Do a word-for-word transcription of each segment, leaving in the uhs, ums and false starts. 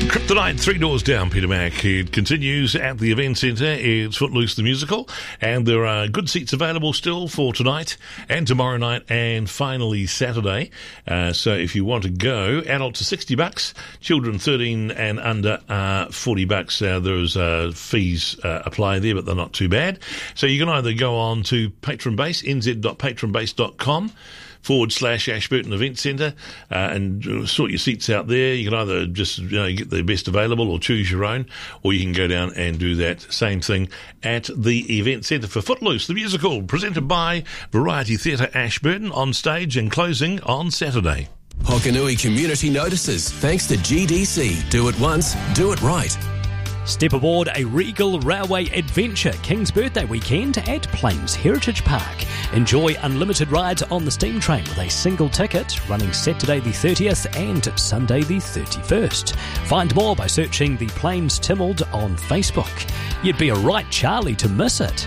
Kryptonite, three doors down, Peter Mac. It continues at the event centre. It's Footloose the Musical, and there are good seats available still for tonight and tomorrow night and finally Saturday. Uh, so if you want to go, adults are sixty bucks, children thirteen and under are forty bucks. Uh, there's uh, fees uh, apply there, but they're not too bad. So you can either go on to Patron Base, n z dot patron base dot com forward slash Ashburton Event Centre uh, and sort your seats out there. You can either just you know get the best available or choose your own, or you can go down and do that same thing at the Event Centre for Footloose the Musical, presented by Variety Theatre Ashburton, on stage and closing on Saturday. Hokanui Community Notices, thanks to G D C. Do it once, do it right. Step aboard a Regal Railway adventure King's Birthday weekend at Plains Heritage Park. Enjoy unlimited rides on the steam train with a single ticket running Saturday the thirtieth and Sunday the thirty-first. Find more by searching the Plains Tynwald on Facebook. You'd be a right Charlie to miss it.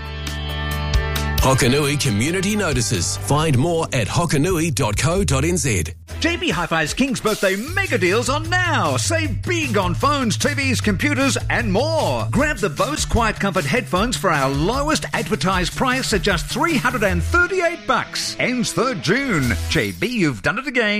Hokanui Community Notices. Find more at hokanui dot co dot n z. J B Hi-Fi's King's Birthday mega deals on now. Save big on phones, T Vs, computers and more. Grab the Bose Quiet Comfort headphones for our lowest advertised price at just three hundred thirty-eight bucks. Ends third June. J B, you've done it again.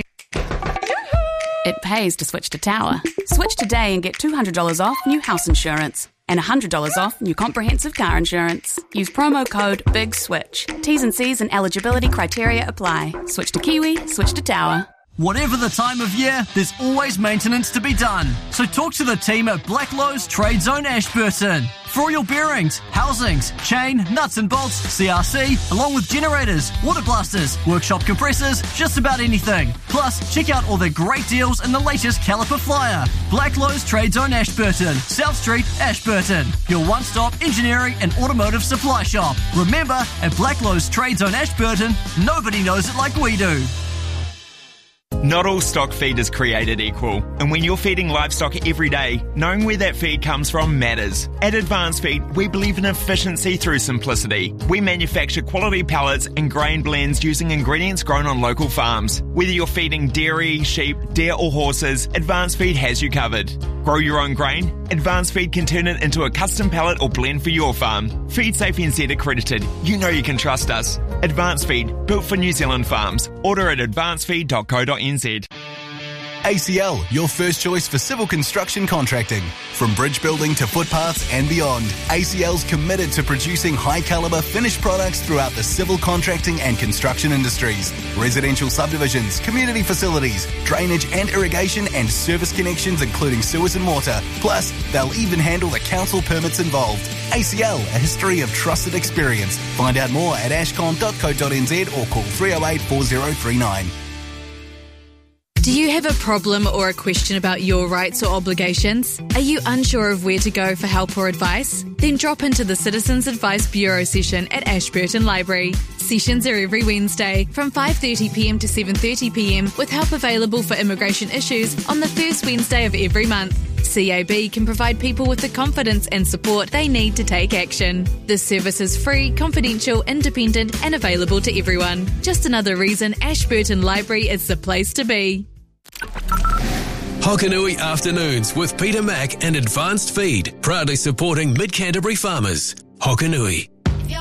It pays to switch to Tower. Switch today and get two hundred dollars off new house insurance and one hundred dollars off new comprehensive car insurance. Use promo code BIGSWITCH. T's and C's and eligibility criteria apply. Switch to Kiwi, switch to Tower. Whatever the time of year, there's always maintenance to be done. So talk to the team at Blacklow's Trade Zone Ashburton. For all your bearings, housings, chain, nuts and bolts, C R C, along with generators, water blasters, workshop compressors, just about anything. Plus, check out all the great deals in the latest caliper flyer. Blacklow's Trade Zone Ashburton, South Street, Ashburton. Your one-stop engineering and automotive supply shop. Remember, at Blacklow's Trade Zone Ashburton, nobody knows it like we do. Not all stock feed is created equal, and when you're feeding livestock every day, knowing where that feed comes from matters. At Advanced Feed, we believe in efficiency through simplicity. We manufacture quality pellets and grain blends using ingredients grown on local farms. Whether you're feeding dairy, sheep, deer or horses, Advanced Feed has you covered. Grow your own grain? Advanced Feed can turn it into a custom pellet or blend for your farm. Feed Safe N Z accredited. You know you can trust us. Advanced Feed, built for New Zealand farms. Order at advanced feed dot co dot n z. A C L, your first choice for civil construction contracting. From bridge building to footpaths and beyond, A C L's committed to producing high-caliber finished products throughout the civil contracting and construction industries. Residential subdivisions, community facilities, drainage and irrigation and service connections including sewers and water. Plus, they'll even handle the council permits involved. A C L, a history of trusted experience. Find out more at ashcon dot co dot n z or call three oh eight, four oh three nine. Do you have a problem or a question about your rights or obligations? Are you unsure of where to go for help or advice? Then drop into the Citizens Advice Bureau session at Ashburton Library. Sessions are every Wednesday from five thirty p m to seven thirty p m with help available for immigration issues on the first Wednesday of every month. C A B can provide people with the confidence and support they need to take action. This service is free, confidential, independent and available to everyone. Just another reason Ashburton Library is the place to be. Hokanui Afternoons with Peter Mac and Advanced Feed, proudly supporting Mid-Canterbury farmers. Hokanui.